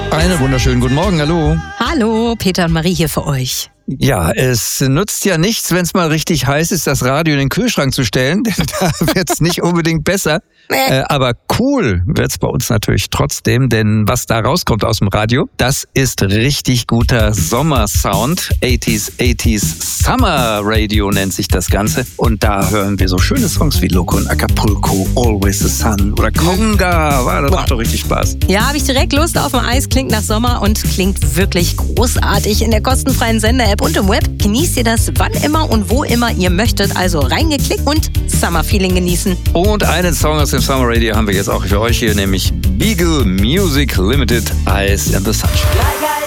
Einen wunderschönen guten Morgen, hallo. Hallo, Peter und Marie hier für euch. Ja, es nutzt ja nichts, wenn es mal richtig heiß ist, das Radio in den Kühlschrank zu stellen, denn da wird's nicht unbedingt besser. Aber cool wird's bei uns natürlich trotzdem, denn was da rauskommt aus dem Radio, das ist richtig guter Sommersound. 80s Summer Radio nennt sich das Ganze. Und da hören wir so schöne Songs wie Loco und Acapulco, Always the Sun oder Conga. Das macht doch richtig Spaß. Ja, habe ich direkt Lust auf ein Eis. Klingt nach Sommer und klingt wirklich großartig in der kostenfreien Sender-App und im Web. Genießt ihr das wann immer und wo immer ihr möchtet. Also reingeklickt und Summer-Feeling genießen. Und einen Song aus dem Summer Radio haben wir jetzt auch für euch hier, nämlich Beagle Music Limited, Eyes in the Sunshine.